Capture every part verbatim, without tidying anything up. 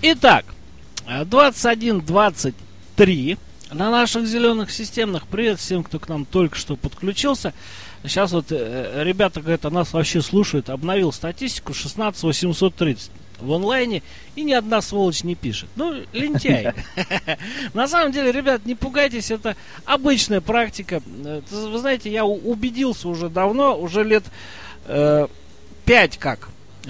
Итак, двадцать один двадцать три на наших зеленых системных. Привет всем, кто к нам только что подключился. Сейчас вот э, ребята говорят, а нас вообще слушают. Обновил статистику шестнадцать восемьсот тридцать в онлайне, и ни одна сволочь не пишет. Ну, лентяй. На самом деле, ребят, не пугайтесь, это обычная практика. Вы знаете, я убедился уже давно, уже лет пять как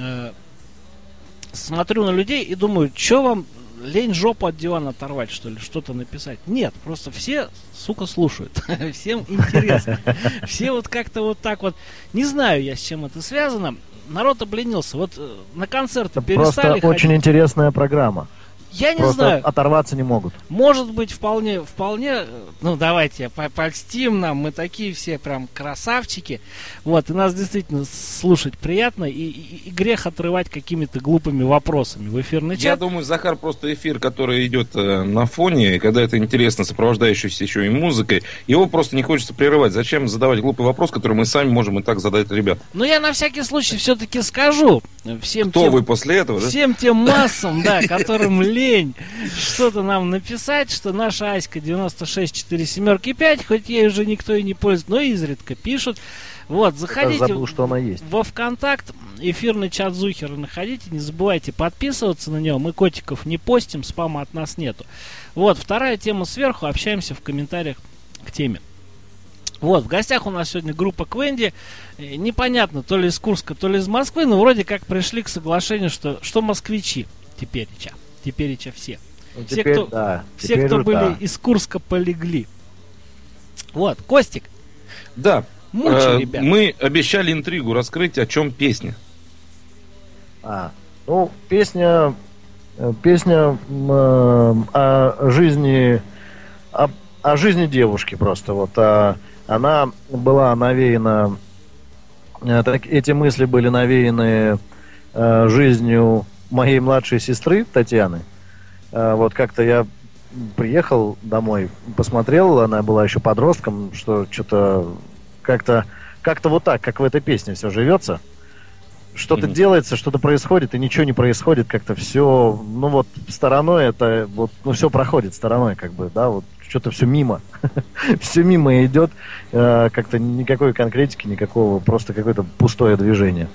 смотрю на людей и думаю, что вам лень жопу от дивана оторвать, что ли, что-то написать. Нет, просто все, сука, слушают. Всем интересно. Все вот как-то вот так вот. Не знаю я, с чем это связано. Народ обленился. Вот на концерты это перестали просто очень ходить. Интересная программа. Я не Просто знаю. Оторваться не могут. Может быть, вполне, вполне, ну, давайте, польстим нам, мы такие все прям красавчики. Вот, и нас действительно слушать приятно, и, и, и грех отрывать какими-то глупыми вопросами в эфирный чат. Я думаю, Захар, просто эфир, который идет э, на фоне, и когда это интересно, сопровождающийся еще и музыкой, его просто не хочется прерывать. Зачем задавать глупый вопрос, который мы сами можем и так задать ребятам? Ну, я на всякий случай все-таки скажу всем Кто тем, вы после этого, да? всем тем массам, да, которым лень что-то нам написать, что наша Аська девяносто шесть четыре семерки пять, хоть ей уже никто и не пользуется, но изредка пишут. Вот, заходите забыл, что она есть. во ВКонтакт, эфирный чат Зухера находите, не забывайте подписываться на него, мы котиков не постим, спама от нас нету. Вот, вторая тема сверху, общаемся в комментариях к теме. Вот, в гостях у нас сегодня группа Квенди, непонятно, то ли из Курска, то ли из Москвы, но вроде как пришли к соглашению, что, что москвичи тепереча. Тепереча все. Ну, все, теперь, кто, да. все, Теперь кто уже были да. из Курска, полегли. Вот, Костик. Да. Мучай, э, ребят. Мы обещали интригу раскрыть, о чем песня. А, ну, песня, песня э, о жизни, о, о жизни девушки просто. Вот, а, она была навеяна, э, так, эти мысли были навеяны э, жизнью моей младшей сестры Татьяны. Э, вот как-то я приехал домой, посмотрел, она была еще подростком, что что-то как-то, как-то вот так, как в этой песне все живется. Что-то mm-hmm. делается, что-то происходит, и ничего не происходит, как-то все, ну вот, стороной это, вот, ну все проходит стороной, как бы, да, вот, что-то все мимо. Все мимо идет, э, как-то никакой конкретики, никакого, просто какое-то пустое движение.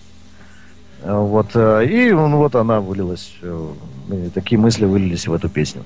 Вот, э, и ну, вот она вылилась, э, такие мысли вылились в эту песню.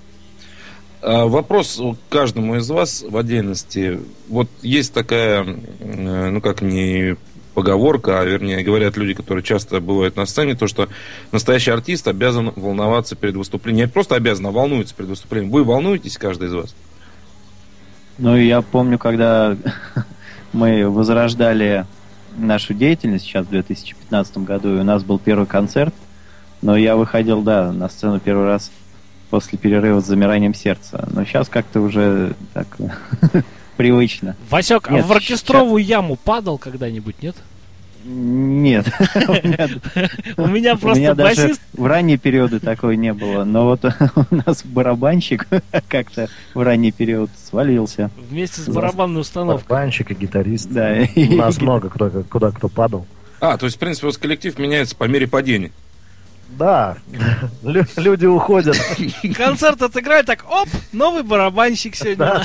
Вопрос к каждому из вас в отдельности. Вот есть такая, ну как не поговорка, а вернее говорят люди, которые часто бывают на сцене, то, что настоящий артист обязан волноваться перед выступлением. Не просто обязан, а волнуется перед выступлением. Вы волнуетесь, каждый из вас? Ну, я помню, когда мы возрождали нашу деятельность сейчас в две тысячи пятнадцатом году, и у нас был первый концерт, но я выходил, да, на сцену первый раз после перерыва с замиранием сердца. Но сейчас как-то уже так привычно. Васек, а в оркестровую яму падал когда-нибудь, нет? Нет. У меня просто басист... У меня даже басист... в ранние периоды такой не было. Но вот у нас барабанщик как-то в ранний период свалился. Вместе с барабанной установкой. Барабанщик и гитарист. Да. У нас много кто, куда кто падал. А, то есть, в принципе, у вас коллектив меняется по мере падения. Да, Лю- люди уходят. Концерт отыграют, так, оп, новый барабанщик сегодня.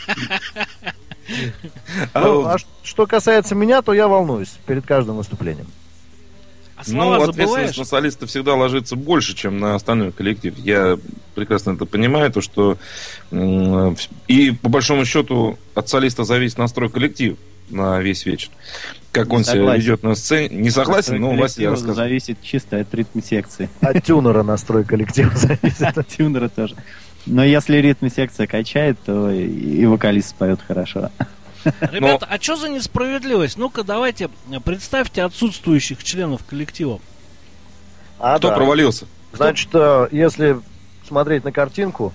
Ну, а что касается меня, то я волнуюсь перед каждым выступлением. А Ну, слова ответственность забываешь? на солиста всегда ложится больше, чем на остальной коллектив. Я прекрасно это понимаю, то что м- и по большому счету от солиста зависит настрой коллектива на весь вечер. Как Не он согласен. себя ведет на сцене. Не согласен, но Вася, я расскажу. Зависит чисто от ритма секции. От тюнера настрой коллектива зависит. От тюнера тоже. Но если ритм секция качает, то и вокалист споет хорошо. Ребята, а что за несправедливость? Ну-ка, давайте представьте отсутствующих членов коллектива. А, Кто да. провалился? Значит, э, если смотреть на картинку,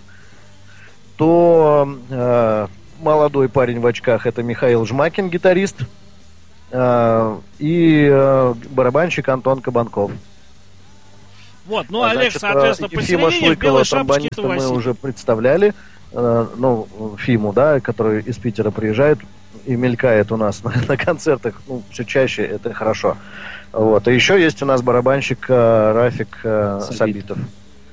то э, молодой парень в очках — это Михаил Жмакин, гитарист, э, и э, барабанщик Антон Кабанков. Вот, ну, А, Олег, значит, соответственно, э, Ефима посередине, в белой Шлыкова, шапочке, это тромбониста, мы Василий. уже представляли. Э, ну, Фиму, да, который из Питера приезжает и мелькает у нас на, на концертах, ну, все чаще, это хорошо. Вот. И еще есть у нас барабанщик э, Рафик э, Сабитов. Сабитов.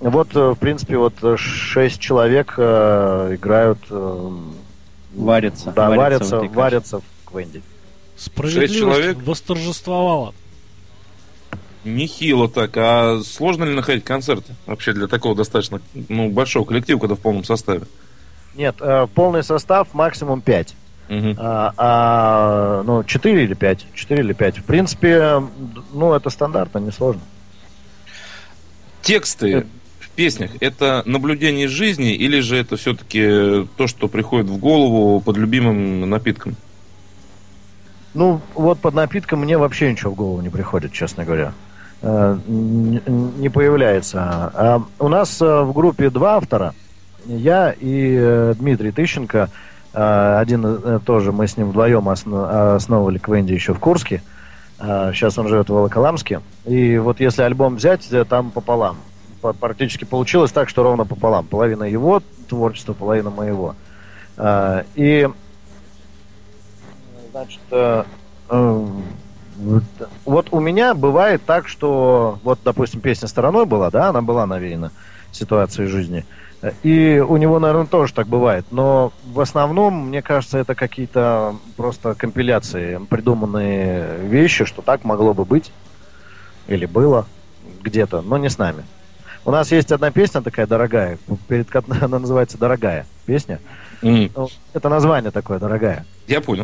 Вот, в принципе, вот шесть человек э, играют... Э, варятся. Да, варятся, варятся, варятся в Квенди. Справедливость восторжествовала. Нехило так. А сложно ли находить концерты вообще для такого достаточно ну, большого коллектива, когда в полном составе? Нет, э, полный состав максимум пять. Угу. А, а, ну, четыре или пять. четыре или пять. В принципе, ну, это стандартно, несложно. Тексты в песнях — это наблюдение жизни или же это все-таки то, что приходит в голову под любимым напитком? Ну, вот под напитком мне вообще ничего в голову не приходит, честно говоря. Э, не, не появляется. А у нас в группе два автора. Я и э, Дмитрий Тыщенко. Э, один э, тоже, мы с ним вдвоем основ, основывали Квенди еще в Курске. Э, сейчас он живет в Волоколамске. И вот если альбом взять, там пополам. Практически получилось так, что ровно пополам. Половина его творчества, половина моего. Э, и Значит, э, э, вот у меня бывает так, что вот, допустим, песня «Стороной» была, да, она была навеяна ситуацией жизни. И у него, наверное, тоже так бывает. Но в основном, мне кажется, это какие-то просто компиляции, придуманные вещи, что так могло бы быть или было где-то, но не с нами. У нас есть одна песня такая дорогая, перед, она называется «Дорогая» песня. Mm. Это название такое «Дорогая». Я понял.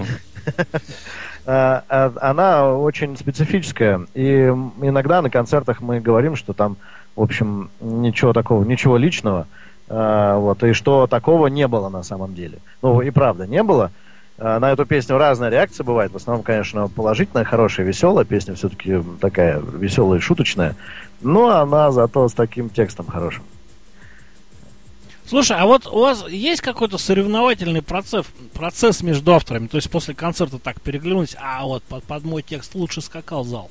Она очень специфическая. И иногда на концертах мы говорим, что там, в общем, ничего такого, ничего личного. Вот, и что такого не было на самом деле. Ну, и правда, не было. На эту песню разная реакция бывает. В основном, конечно, положительная, хорошая, веселая. Песня все-таки такая веселая и шуточная. Но она зато с таким текстом хорошим. Слушай, а вот у вас есть какой-то соревновательный процесс, процесс между авторами? То есть после концерта так переглянулись, а вот под, под мой текст лучше скакал залп?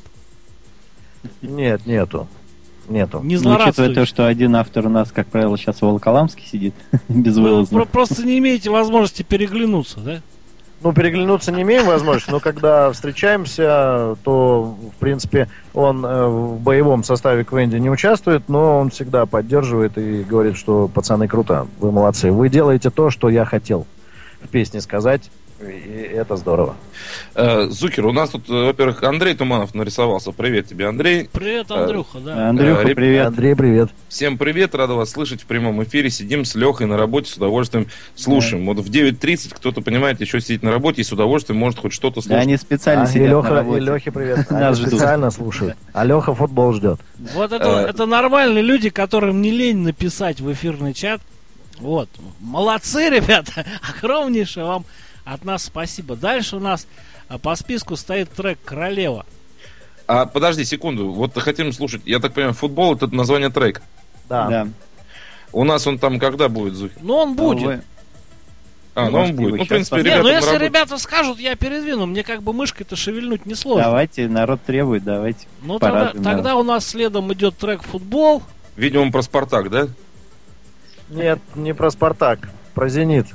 Нет, нету. Нету. Не ну, учитывая то, что один автор у нас, как правило, сейчас в Волоколамске сидит, безвылазно. Вы просто не имеете возможности переглянуться, да? Ну, переглянуться не имеем возможности, но когда встречаемся, то, в принципе, он э, в боевом составе Квенди не участвует, но он всегда поддерживает и говорит, что пацаны, круто, вы молодцы. Вы делаете то, что я хотел в песне сказать, и это здорово. Зукер, у нас тут, во-первых, Андрей Туманов нарисовался. Привет тебе, Андрей. Привет, Андрюха, да. Андрюха, привет. Андрей, привет. Всем привет, рада вас слышать в прямом эфире. Сидим с Лехой на работе, с удовольствием слушаем. Да. Вот в девять тридцать кто-то, понимает, еще сидит на работе и с удовольствием может хоть что-то слушать. Да, они специально а, сидят и Леха, на работе. И Лехе привет. Они специально слушают. А Леха футбол ждет. Вот это, это нормальные люди, которым не лень написать в эфирный чат. Вот. Молодцы, ребята. Огромнейшее вам от нас спасибо. Дальше у нас по списку стоит трек «Королева». А подожди секунду, вот хотим слушать. Я так понимаю, футбол — это название трека. Да. да. У нас он там когда будет, Зухи? Ну, он будет. Ну, вы... А, ну он будет. Ну, в принципе, ребята... ребята. Не, ну если ребята скажут, я передвину. Мне как бы мышкой-то шевельнуть несложно. Давайте, народ требует, давайте. Ну, тогда, тогда у нас следом идет трек «Футбол». Видимо, про «Спартак», да? Нет, не про «Спартак». Про «Зенит».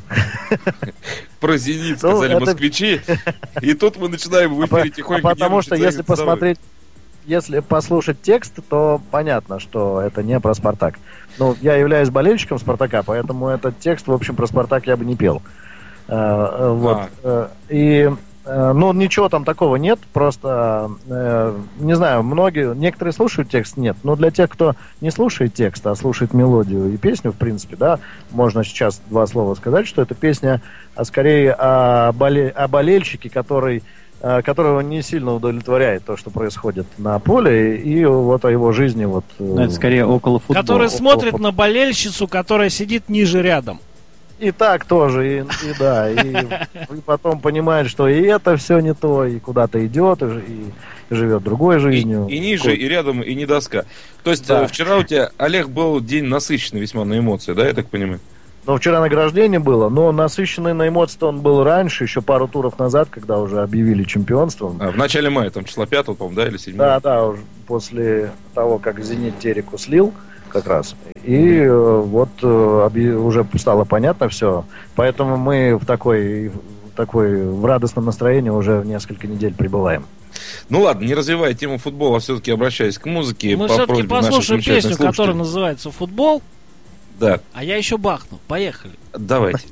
Про «Зенит» сказали ну, это... москвичи. И тут мы начинаем в эфире тихонько. А потому что если посмотреть, если послушать текст, то понятно, что это не про «Спартак». Ну, я являюсь болельщиком «Спартака», поэтому этот текст, в общем, про «Спартак» я бы не пел. А, вот. А. И... Ну, ничего там такого нет, просто, э, не знаю, многие, некоторые слушают текст, нет, но для тех, кто не слушает текст, а слушает мелодию и песню, в принципе, да, можно сейчас два слова сказать, что это песня, а скорее о, боле, о болельщике, который, э, которого не сильно удовлетворяет то, что происходит на поле, и вот о его жизни вот... Ну, это скорее около футбола. Который около смотрит футбола. На болельщицу, которая сидит ниже рядом. И так тоже, и, и да, и, и потом понимает, что и это все не то, и куда-то идет, и, и живет другой жизнью. И, и ниже, и рядом, и не доска. То есть да. Вчера у тебя, Олег, был день насыщенный весьма на эмоции, да, я так понимаю? Ну, вчера награждение было, но насыщенный на эмоции он был раньше, еще пару туров назад, когда уже объявили чемпионством. А, в начале мая, там числа пятого, по-моему, да, или седьмого? Да, да, уже после того, как «Зенит» Тереку слил, как раз. И э, вот э, уже стало понятно все. Поэтому мы в такой, в такой в радостном настроении уже несколько недель пребываем. Ну ладно, не развивая тему футбола, все-таки обращаюсь к музыке. Мы по все-таки просьбе наших послушаем замечательных песню, слушателей. которая называется «Футбол», Да, а я еще бахну. Поехали. давайте.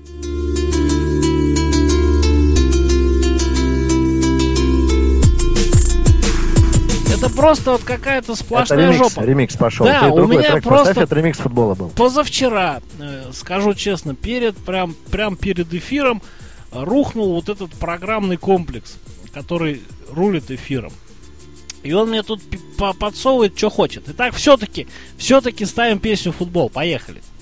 Это просто вот какая-то Это сплошная ремикс, жопа. ремикс пошел. Да, Ты у другой меня трек просто- поставь, это ремикс футбола был. Позавчера, э, скажу честно, перед, прям, прям перед эфиром э, рухнул вот этот программный комплекс, который рулит эфиром. И он мне тут пи- по- подсовывает, что хочет. Итак, все-таки, все-таки ставим песню «Футбол». Поехали.